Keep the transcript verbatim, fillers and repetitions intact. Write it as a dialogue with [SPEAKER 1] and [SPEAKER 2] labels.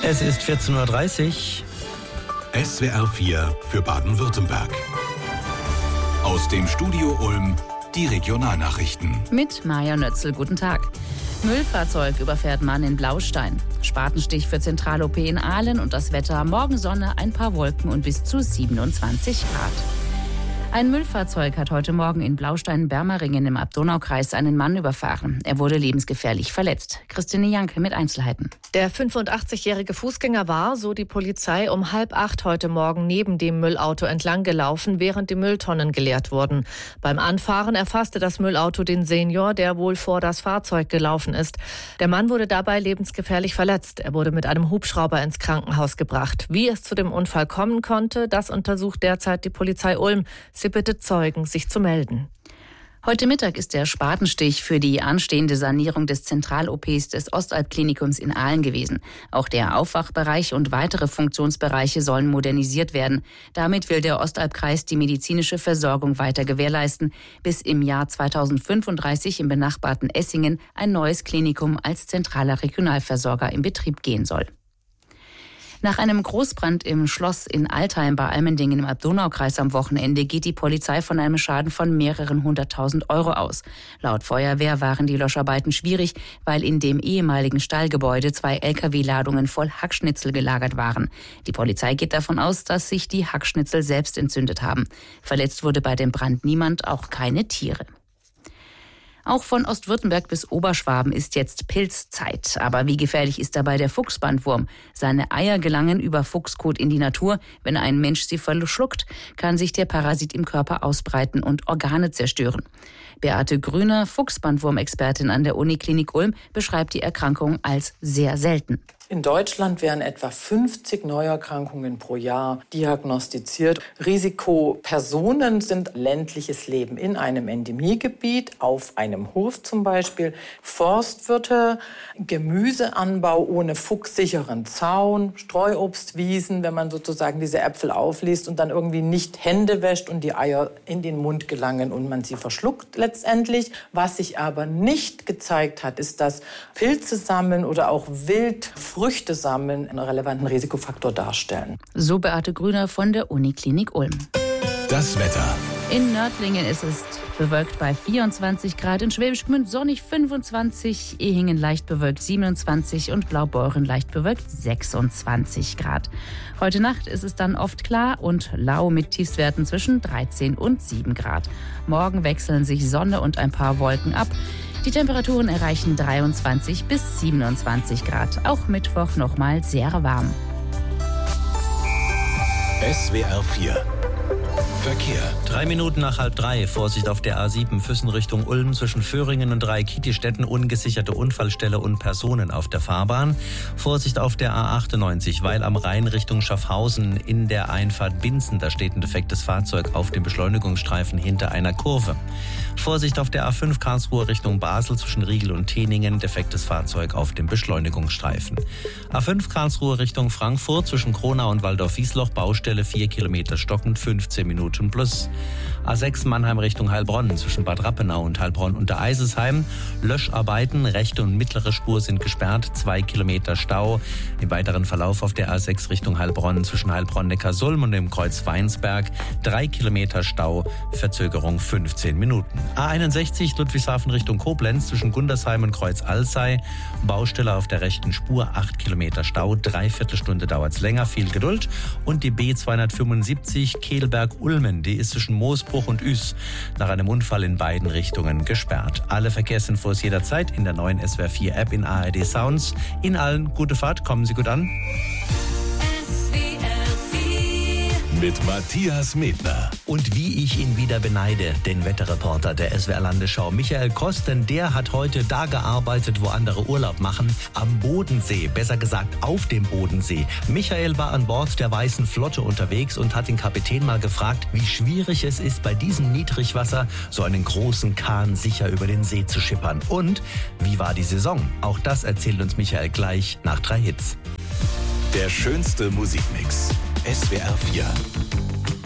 [SPEAKER 1] Es ist vierzehn Uhr dreißig.
[SPEAKER 2] S W R vier für Baden-Württemberg. Aus dem Studio Ulm die Regionalnachrichten.
[SPEAKER 3] Mit Maja Nötzl, guten Tag. Müllfahrzeug überfährt Mann in Blaustein. Spatenstich für Zentral-O P in Aalen und das Wetter. Morgen Sonne, ein paar Wolken und bis zu siebenundzwanzig Grad. Ein Müllfahrzeug hat heute Morgen in Blaustein-Bermeringen im Abdonaukreis einen Mann überfahren. Er wurde lebensgefährlich verletzt. Christine Janke mit Einzelheiten.
[SPEAKER 4] Der fünfundachtzigjährige Fußgänger war, so die Polizei, um halb acht heute Morgen neben dem Müllauto entlang gelaufen, während die Mülltonnen geleert wurden. Beim Anfahren erfasste das Müllauto den Senior, der wohl vor das Fahrzeug gelaufen ist. Der Mann wurde dabei lebensgefährlich verletzt. Er wurde mit einem Hubschrauber ins Krankenhaus gebracht. Wie es zu dem Unfall kommen konnte, das untersucht derzeit die Polizei Ulm. Sie bittet Zeugen, sich zu melden.
[SPEAKER 3] Heute Mittag ist der Spatenstich für die anstehende Sanierung des Zentral-O Ps des Ostalb-Klinikums in Aalen gewesen. Auch der Aufwachbereich und weitere Funktionsbereiche sollen modernisiert werden. Damit will der Ostalbkreis die medizinische Versorgung weiter gewährleisten, bis im Jahr zweitausendfünfunddreißig im benachbarten Essingen ein neues Klinikum als zentraler Regionalversorger in Betrieb gehen soll. Nach einem Großbrand im Schloss in Altheim bei Almendingen im Abdonaukreis am Wochenende geht die Polizei von einem Schaden von mehreren hunderttausend Euro aus. Laut Feuerwehr waren die Löscharbeiten schwierig, weil in dem ehemaligen Stallgebäude zwei L K W-Ladungen voll Hackschnitzel gelagert waren. Die Polizei geht davon aus, dass sich die Hackschnitzel selbst entzündet haben. Verletzt wurde bei dem Brand niemand, auch keine Tiere. Auch von Ostwürttemberg bis Oberschwaben ist jetzt Pilzzeit. Aber wie gefährlich ist dabei der Fuchsbandwurm? Seine Eier gelangen über Fuchskot in die Natur. Wenn ein Mensch sie verschluckt, kann sich der Parasit im Körper ausbreiten und Organe zerstören. Beate Grüner, Fuchsbandwurm-Expertin an der Uniklinik Ulm, beschreibt die Erkrankung als sehr selten.
[SPEAKER 5] In Deutschland werden etwa fünfzig Neuerkrankungen pro Jahr diagnostiziert. Risikopersonen sind ländliches Leben in einem Endemiegebiet, auf einem Hof zum Beispiel, Forstwirte, Gemüseanbau ohne fuchssicheren Zaun, Streuobstwiesen, wenn man sozusagen diese Äpfel aufliest und dann irgendwie nicht Hände wäscht und die Eier in den Mund gelangen und man sie verschluckt letztendlich. Was sich aber nicht gezeigt hat, ist, dass Pilze sammeln oder auch wild Früchte sammeln einen relevanten Risikofaktor darstellen.
[SPEAKER 3] So Beate Grüner von der Uniklinik Ulm.
[SPEAKER 2] Das Wetter.
[SPEAKER 3] In Nördlingen ist es bewölkt bei vierundzwanzig Grad, in Schwäbisch Gmünd sonnig fünfundzwanzig, Ehingen leicht bewölkt siebenundzwanzig und Blaubeuren leicht bewölkt sechsundzwanzig Grad. Heute Nacht ist es dann oft klar und lau mit Tiefstwerten zwischen dreizehn und sieben Grad. Morgen wechseln sich Sonne und ein paar Wolken ab. Die Temperaturen erreichen dreiundzwanzig bis siebenundzwanzig Grad. Auch Mittwoch nochmal sehr warm.
[SPEAKER 2] S W R vier Verkehr.
[SPEAKER 1] Drei Minuten nach halb drei. Vorsicht auf der A sieben Füssen Richtung Ulm zwischen Föhringen und Dreikietistetten. Ungesicherte Unfallstelle und Personen auf der Fahrbahn. Vorsicht auf der A achtundneunzig, weil am Rhein Richtung Schaffhausen in der Einfahrt Binzen. Da steht ein defektes Fahrzeug auf dem Beschleunigungsstreifen hinter einer Kurve. Vorsicht auf der A fünf Karlsruhe Richtung Basel zwischen Riegel und Teningen. Defektes Fahrzeug auf dem Beschleunigungsstreifen. A fünf Karlsruhe Richtung Frankfurt zwischen Kronau und Waldorf-Wiesloch. Baustelle vier Kilometer stockend, fünfzehn Minuten plus. A sechs Mannheim Richtung Heilbronn zwischen Bad Rappenau und Heilbronn unter Eisesheim. Löscharbeiten, rechte und mittlere Spur sind gesperrt, zwei Kilometer Stau. Im weiteren Verlauf auf der A sechs Richtung Heilbronn zwischen Heilbronn-Neckarsulm und dem Kreuz Weinsberg drei Kilometer Stau, Verzögerung fünfzehn Minuten. A einundsechzig Ludwigshafen Richtung Koblenz zwischen Gundersheim und Kreuz Alzey. Baustelle auf der rechten Spur, acht Kilometer Stau, dreiviertel Stunde dauert es länger, viel Geduld. Und die B zweihundertfünfundsiebzig Kehlberg-Ulmen, die ist zwischen Moosbruch und Üß nach einem Unfall in beiden Richtungen gesperrt. Alle Verkehrsinfos jederzeit in der neuen S W R vier App in A R D Sounds. In allen gute Fahrt, kommen Sie gut an.
[SPEAKER 2] Mit Matthias Medner.
[SPEAKER 1] Und wie ich ihn wieder beneide, den Wetterreporter der S W R Landesschau, Michael Kost, denn der hat heute da gearbeitet, wo andere Urlaub machen, am Bodensee, besser gesagt auf dem Bodensee. Michael war an Bord der Weißen Flotte unterwegs und hat den Kapitän mal gefragt, wie schwierig es ist, bei diesem Niedrigwasser so einen großen Kahn sicher über den See zu schippern. Und wie war die Saison? Auch das erzählt uns Michael gleich nach drei Hits.
[SPEAKER 2] Der schönste Musikmix. S W R vier.